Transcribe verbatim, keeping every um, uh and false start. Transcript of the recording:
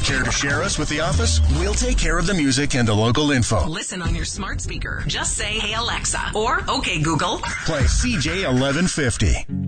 Care to share us with the office? We'll take care of the music and the local info. Listen on your smart speaker. Just say, "Hey Alexa," or "Okay Google." Play C J eleven fifty.